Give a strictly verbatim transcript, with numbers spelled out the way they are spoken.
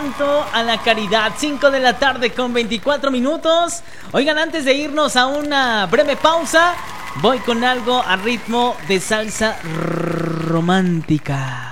canto a la caridad. Cinco de la tarde con veinticuatro minutos. Oigan, antes de irnos a una breve pausa, voy con algo a ritmo de salsa romántica.